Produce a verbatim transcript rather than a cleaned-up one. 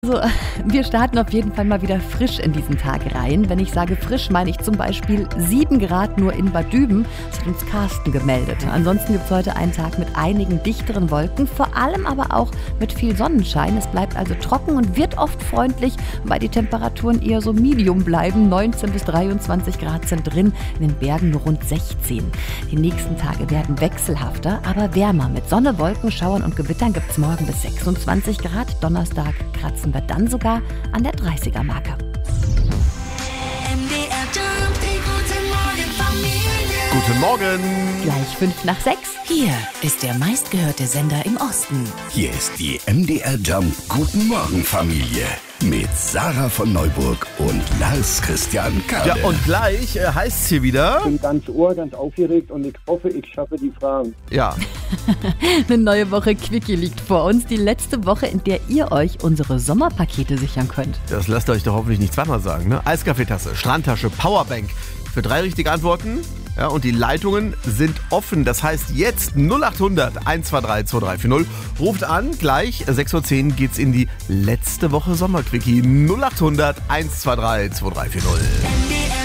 Also, wir starten auf jeden Fall mal wieder frisch in diesen Tag rein. Wenn ich sage frisch, meine ich zum Beispiel sieben Grad nur in Bad Düben. Das hat uns Carsten gemeldet. Ansonsten gibt es heute einen Tag mit einigen dichteren Wolken, vor allem aber auch mit viel Sonnenschein. Es bleibt also trocken und wird oft freundlich, weil die Temperaturen eher so medium bleiben. neunzehn bis dreiundzwanzig Grad sind drin, in den Bergen nur rund sechzehn. Die nächsten Tage werden wechselhafter, aber wärmer. Mit Sonne, Wolken, Schauern und Gewittern gibt es morgen bis sechsundzwanzig Grad. Donnerstag kratzen wir dann sogar an der dreißiger-Marke. Guten Morgen. Gleich fünf nach sechs. Hier ist der meistgehörte Sender im Osten. Hier ist die M D R Jump Guten Morgen Familie mit Sarah von Neuburg und Lars Christian Kade. Ja, und gleich äh, heißt es hier wieder. Ich bin ganz ohr, ganz aufgeregt und ich hoffe, ich schaffe die Fragen. Ja. Eine neue Woche Quickie liegt vor uns. Die letzte Woche, in der ihr euch unsere Sommerpakete sichern könnt. Das lasst ihr euch doch hoffentlich nicht zweimal sagen, ne? Eiskaffeetasse, Strandtasche, Powerbank. Für drei richtige Antworten. Ja, und die Leitungen sind offen. Das heißt jetzt null acht hundert eins zwei drei zwei drei vier null. Ruft an, gleich sechs Uhr zehn geht's in die letzte Woche Sommerquickie. null acht hundert eins zwei drei zwei drei vier null.